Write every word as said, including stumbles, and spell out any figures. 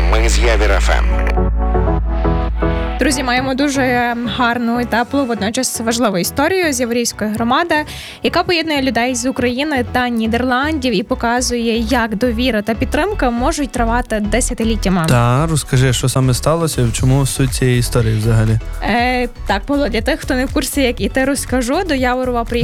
Ми з Явір еф ем. Друзі, маємо дуже гарну і теплу, водночас важливу історію з Яворівської громади, яка поєднує людей з України та Нідерландів і показує, як довіра та підтримка можуть тривати десятиліттями. Та, розкажи, що саме сталося і в чому суть цієї історії взагалі? Е, так, Павло, для тих, хто не в курсі, як і ти, розкажу. До Яворова приїхав